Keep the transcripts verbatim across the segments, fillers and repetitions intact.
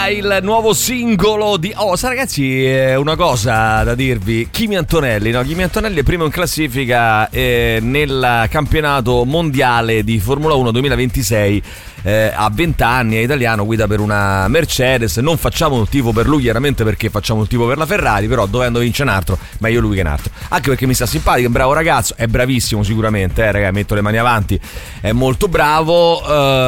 il nuovo singolo di... Oh, sa ragazzi, eh, una cosa da dirvi. Kimi Antonelli, no? Kimi Antonelli è primo in classifica eh, nel campionato mondiale di Formula uno duemilaventisei. Eh, a venti anni, è italiano, guida per una Mercedes. Non facciamo il tifo per lui, chiaramente, perché facciamo il tifo per la Ferrari, però dovendo vincere un altro, meglio lui che un altro. Anche perché mi sta simpatico, è un bravo ragazzo, è bravissimo sicuramente, eh, raga, metto le mani avanti, è molto bravo,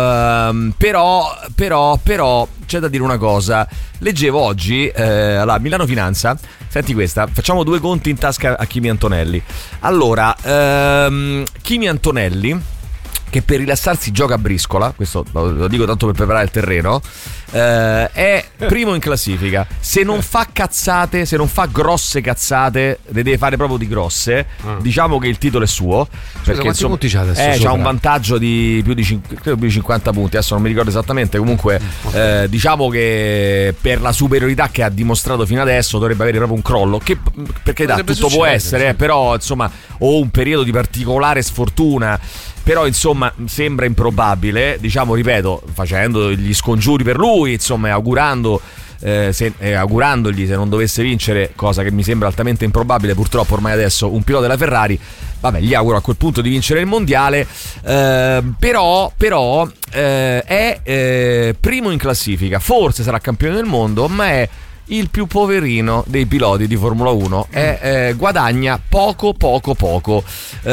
ehm, però, però, però c'è da dire una cosa. Leggevo oggi eh, alla Milano Finanza, senti questa, facciamo due conti in tasca a Kimi Antonelli. Allora, ehm, Kimi Antonelli, che per rilassarsi gioca a briscola, questo lo dico tanto per preparare il terreno, eh, è primo in classifica. Se non fa cazzate, se non fa grosse cazzate, le deve fare proprio di grosse, ah. diciamo che il titolo è suo. Scusa, perché insomma, punti c'ha adesso? Eh, c'ha un vantaggio di più di, credo più di cinquanta punti, adesso non mi ricordo esattamente. Comunque okay. eh, diciamo che per la superiorità che ha dimostrato fino adesso dovrebbe avere proprio un crollo, che perché da tutto può essere, eh, però insomma, o un periodo di particolare sfortuna. Però insomma sembra improbabile, diciamo, ripeto, facendo gli scongiuri per lui, insomma, e augurando eh, se, eh, augurandogli, se non dovesse vincere, cosa che mi sembra altamente improbabile purtroppo ormai adesso, un pilota della Ferrari, vabbè, gli auguro a quel punto di vincere il mondiale. eh, però però eh, è eh, primo in classifica, forse sarà campione del mondo, ma è il più poverino dei piloti di Formula uno, è, eh, guadagna poco poco poco,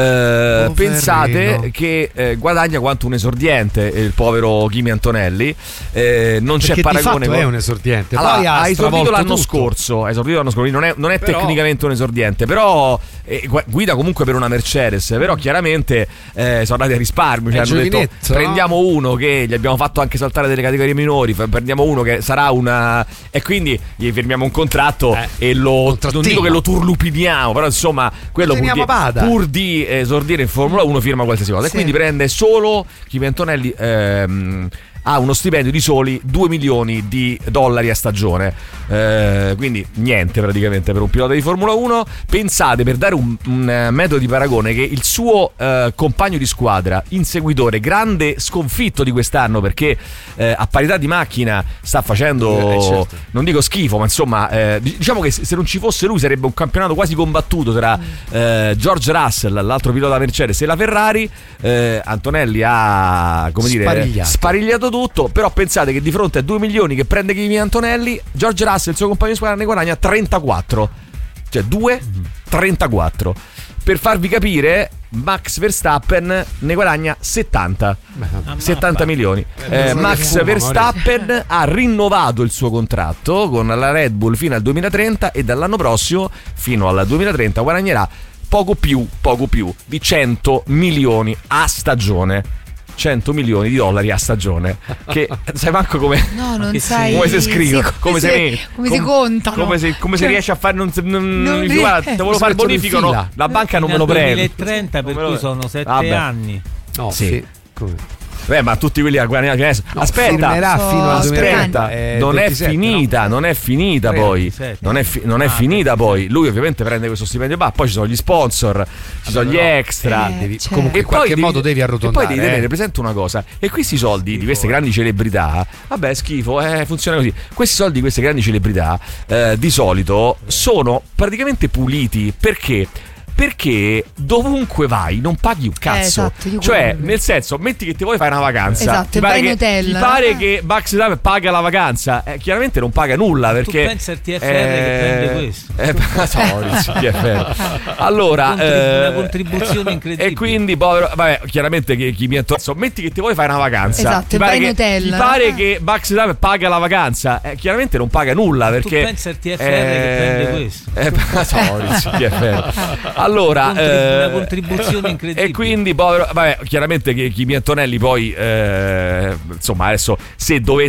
eh, pensate che eh, guadagna quanto un esordiente il povero Kimi Antonelli, eh, non perché c'è paragone di fatto con... è un esordiente. Allora, poi ha, ha esordito l'anno tutto. scorso ha esordito l'anno scorso non è, non è però... tecnicamente un esordiente, però eh, guida comunque per una Mercedes, però chiaramente eh, sono andati a risparmio, cioè, hanno detto no? Prendiamo uno che gli abbiamo fatto anche saltare delle categorie minori, prendiamo uno che sarà una, e quindi gli firmiamo un contratto eh, e lo, non dico che lo turlupiniamo, però insomma quello pur di, pur di esordire in Formula uno firma qualsiasi cosa, sì. E quindi prende solo Kimi Antonelli, ehm, ha uno stipendio di soli due milioni di dollari a stagione, eh, quindi niente praticamente per un pilota di Formula uno. Pensate, per dare un, un metodo di paragone, che il suo eh, compagno di squadra, inseguitore, grande sconfitto di quest'anno, perché eh, a parità di macchina sta facendo, eh, certo. non dico schifo, ma insomma eh, diciamo che se non ci fosse lui sarebbe un campionato quasi combattuto tra eh, George Russell, l'altro pilota Mercedes, e la Ferrari. eh, Antonelli ha, come dire, sparigliato tutto, però pensate che di fronte a due milioni che prende Kimi Antonelli, George Russell, il suo compagno di squadra, ne guadagna trentaquattro, cioè due trentaquattro. Per farvi capire, Max Verstappen ne guadagna settanta. Beh, settanta milioni. eh, Max fumo, Verstappen Mauricio. ha rinnovato il suo contratto con la Red Bull fino al duemilatrenta, e dall'anno prossimo fino al duemilatrenta guadagnerà poco più, poco più di cento milioni a stagione. cento milioni di dollari a stagione, che sai manco come, no, non sai come si scrive, sì, come, come, se, si, come si contano, come, se, come cioè, si riesce a fare, non, non, non ri- guarda, te volevo fare il bonifico, no, la banca non me lo prende. duemilatrenta, per cui sono sette Vabbè. anni. No, sì. sì. Come? Beh, ma tutti quelli a guadagnare adesso. No, aspetta, so, fino al aspetta, eh, non ventisette, è finita, no? non è finita poi. ventisette. Non è, fi- non è ah, finita poi. Lui ovviamente prende questo stipendio, ma poi ci sono gli sponsor, ci sono gli no. extra. Eh, devi, certo. Comunque in qualche devi, modo devi arrotondare. E poi devi tenere eh. presente una cosa. E questi soldi di queste grandi celebrità, vabbè, schifo, eh, funziona così. Questi soldi di queste grandi celebrità eh, di solito sono praticamente puliti, perché perché dovunque vai non paghi un cazzo, eh, esatto, cioè nel senso, metti che ti vuoi fare una vacanza, esatto, ti, pare vai in che, hotel. ti pare che Max Verstappen paga la vacanza, eh, chiaramente non paga nulla, perché tu pensa al T F R eh, che prende questo, eh, no, il T F R. Allora Contrib- eh, una contribuzione incredibile, e quindi povero, vabbè, chiaramente che chi mi attorno, metti che ti vuoi fare una vacanza, esatto, ti pare, vai in che, hotel. ti pare che Max Verstappen paga la vacanza, eh, chiaramente non paga nulla, perché tu pensa al T F R eh, che prende questo, eh, no, il T F R. Allora Contrib- una contribuzione incredibile, e quindi povero, vabbè, chiaramente che Kimi Antonelli poi eh, insomma adesso se dovesse